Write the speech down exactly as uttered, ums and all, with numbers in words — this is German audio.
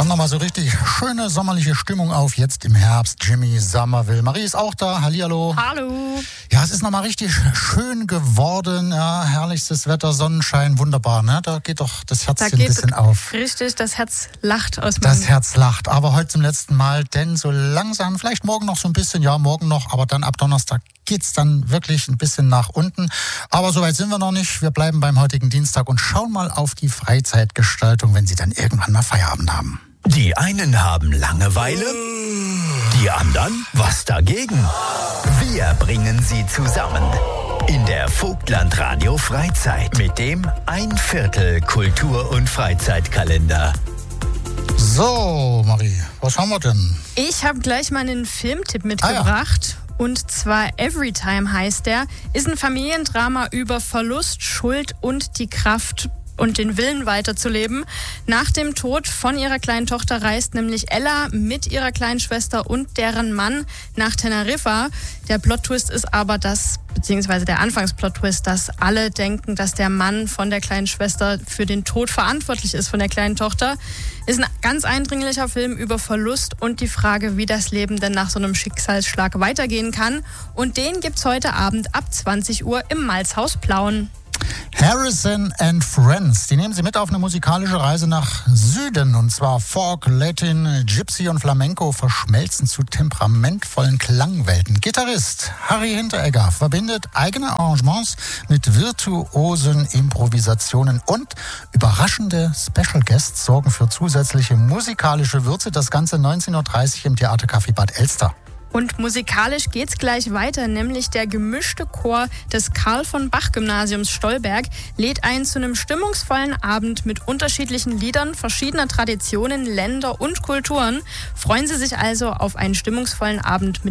Kommt nochmal so richtig schöne sommerliche Stimmung auf, jetzt im Herbst. Jimmy Somerville. Marie ist auch da. Hallihallo. Hallo. Ja, es ist nochmal richtig schön geworden. Ja, herrlichstes Wetter, Sonnenschein, wunderbar. Ne? Da geht doch das Herz Da ein geht bisschen auf. Richtig, das Herz lacht aus meinem... Das Herz lacht, aber heute zum letzten Mal, denn so langsam, vielleicht morgen noch so ein bisschen, ja, morgen noch, aber dann ab Donnerstag geht's dann wirklich ein bisschen nach unten. Aber so weit sind wir noch nicht. Wir bleiben beim heutigen Dienstag und schauen mal auf die Freizeitgestaltung, wenn Sie dann irgendwann mal Feierabend haben. Die einen haben Langeweile, die anderen was dagegen. Wir bringen sie zusammen in der Vogtland Radio Freizeit mit dem ein Viertel Kultur- und Freizeitkalender. So, Marie, was haben wir denn? Ich habe gleich mal einen Filmtipp mitgebracht. Ah, ja. Und zwar Everytime heißt der. Ist ein Familiendrama über Verlust, Schuld und die Kraft und den Willen weiterzuleben. Nach dem Tod von ihrer kleinen Tochter reist nämlich Ella mit ihrer kleinen Schwester und deren Mann nach Teneriffa. Der Plot-Twist ist aber, dass, beziehungsweise der Anfangs-Plot-Twist, dass alle denken, dass der Mann von der kleinen Schwester für den Tod verantwortlich ist von der kleinen Tochter. Ist ein ganz eindringlicher Film über Verlust und die Frage, wie das Leben denn nach so einem Schicksalsschlag weitergehen kann. Und den gibt's heute Abend ab zwanzig Uhr im Malzhaus Plauen. Harrison and Friends, die nehmen Sie mit auf eine musikalische Reise nach Süden. Und zwar Folk, Latin, Gypsy und Flamenco verschmelzen zu temperamentvollen Klangwelten. Gitarrist Harry Hinteregger verbindet eigene Arrangements mit virtuosen Improvisationen und überraschende Special Guests sorgen für zusätzliche musikalische Würze. Das Ganze neunzehn Uhr dreißig im Theatercafé Bad Elster. Und musikalisch geht's gleich weiter, nämlich der gemischte Chor des Karl-von-Bach-Gymnasiums Stolberg lädt ein zu einem stimmungsvollen Abend mit unterschiedlichen Liedern verschiedener Traditionen, Länder und Kulturen. Freuen Sie sich also auf einen stimmungsvollen Abend mit